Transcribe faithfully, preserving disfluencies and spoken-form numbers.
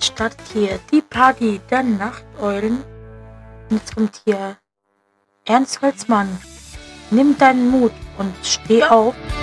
Jetzt startet hier die Party der Nachteulen. Und jetzt kommt hier Ernst Holzmann. Nimm deinen Mut und steh auf.